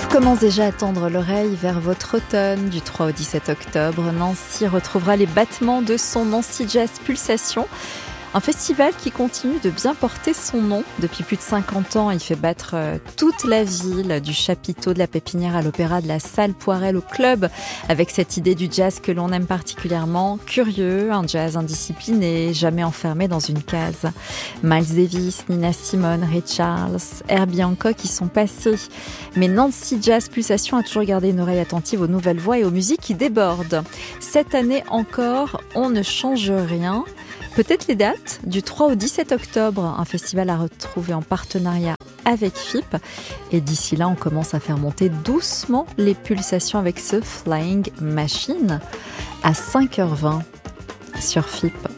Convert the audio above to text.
Tout commence déjà à tendre l'oreille vers votre automne. Du 3 au 17 octobre, Nancy retrouvera les battements de son Nancy Jazz Pulsation. Un festival qui continue de bien porter son nom. Depuis plus de 50 ans, il fait battre toute la ville, du chapiteau de la Pépinière à l'Opéra, de la Salle Poirel au club, avec cette idée du jazz que l'on aime particulièrement, curieux, un jazz indiscipliné, jamais enfermé dans une case. Miles Davis, Nina Simone, Ray Charles, Herbie Hancock y sont passés. Mais Nancy Jazz Pulsation a toujours gardé une oreille attentive aux nouvelles voix et aux musiques qui débordent. Cette année encore, on ne change rien. Peut-être les dates, du 3 au 17 octobre, un festival à retrouver en partenariat avec FIP. Et d'ici là, on commence à faire monter doucement les pulsations avec ce Flying Machine à 5h20 sur FIP.